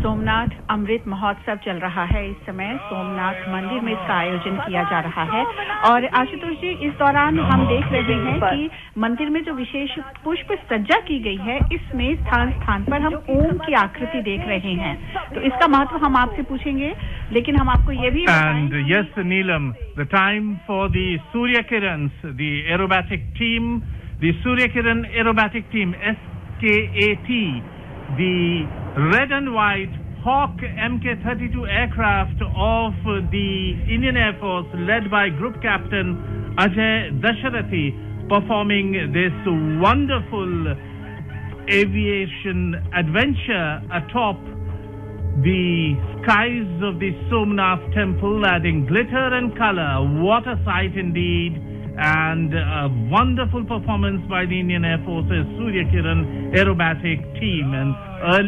सोमनाथ अमृत महोत्सव चल रहा है। इस समय सोमनाथ मंदिर में इसका आयोजन किया जा रहा है और आशुतोष जी, इस दौरान हम देख रहे हैं कि मंदिर में जो विशेष पुष्प सज्जा की गई है, इसमें स्थान स्थान पर हम ओम की आकृति देख रहे हैं। तो इसका महत्व हम आपसे पूछेंगे, लेकिन हम आपको ये भी And yes, Neelam, the time for the Surya Kirans, the aerobatic team, the Surya Kiran aerobatic team, SKAT, the red and white Hawk Mk-32 aircraft of the Indian Air Force, led by Group Captain Ajay Dasharathi, performing this wonderful aviation adventure atop the skies of the Somnath temple, adding glitter and color. What a sight indeed, and a wonderful performance by the Indian Air Force's Surya Kiran aerobatic team. And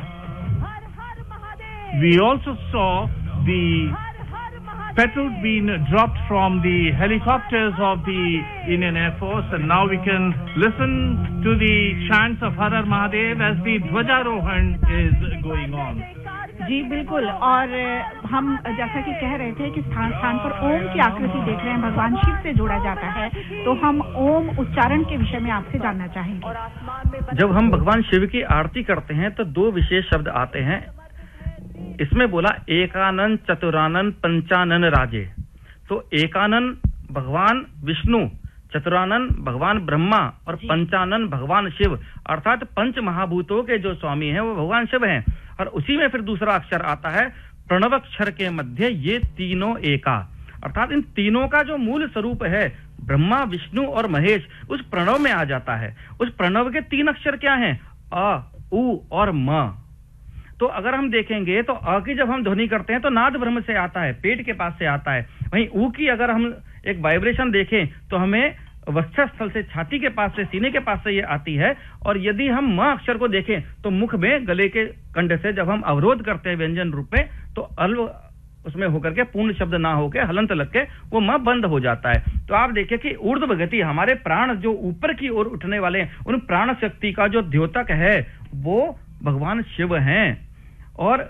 we also saw the petals being dropped from the helicopters of the Indian Air Force, and now we can listen to the chants of Har Har Mahadev as the Dhwajarohan is going on. जी बिल्कुल, और हम जैसा कि कह रहे थे कि स्थान स्थान पर ओम की आकृति देख रहे हैं, भगवान शिव से जोड़ा जाता है, तो हम ओम उच्चारण के विषय में आपसे जानना चाहेंगे। जब हम भगवान शिव की आरती करते हैं तो दो विशेष शब्द आते हैं। इसमें बोला एकानन चतुरानन पंचानन राजे। तो एकानन भगवान विष्णु, चतुरानन भगवान ब्रह्मा और पंचानन भगवान शिव, अर्थात पंच महाभूतों के जो स्वामी हैं वो भगवान शिव हैं। और उसी में फिर दूसरा अक्षर आता है प्रणव अक्षर के मध्य ये तीनों एका, अर्थात इन तीनों का जो मूल स्वरूप है ब्रह्मा विष्णु और महेश, उस प्रणव में आ जाता है। उस प्रणव के तीन अक्षर क्या हैं? अ, उ और म। तो अगर हम देखेंगे तो अ की जब हम ध्वनि करते हैं तो नाद ब्रह्म से आता है, पेट के पास से आता है। वहीं उ की अगर हम एक वाइब्रेशन देखें तो हमें वक्षस्थल से, छाती के पास से, सीने के पास से ये आती है। और यदि हम म अक्षर को देखें तो मुख में, गले के कंठ से जब हम अवरोध करते हैं व्यंजन रूप में, तो अल्व उसमें होकर के पूर्ण शब्द ना होकर हलंत लग के वो म बंद हो जाता है। तो आप देखिए कि ऊर्ध्व गति, हमारे प्राण जो ऊपर की ओर उठने वाले हैं, उन प्राण शक्ति का जो द्योतक है वो भगवान शिव हैं। और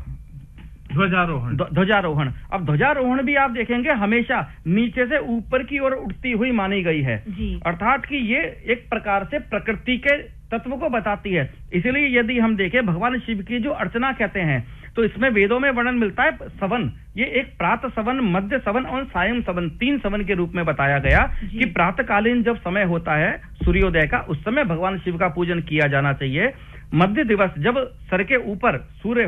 ध्वजारोहण, अब ध्वजारोहण भी आप देखेंगे हमेशा नीचे से ऊपर की ओर उठती हुई मानी गई है, अर्थात कि ये एक प्रकार से प्रकृति के तत्व को बताती है। इसलिए यदि हम देखें भगवान शिव की जो अर्चना कहते हैं तो इसमें वेदों में वर्णन मिलता है सवन, ये एक प्रातः सवन, मध्य सवन और सायं सवन, 3 सवन के रूप में बताया गया कि प्रातःकालीन जब समय होता है सूर्योदय का, उस समय भगवान शिव का पूजन किया जाना चाहिए। मध्य दिवस जब सर के ऊपर सूर्य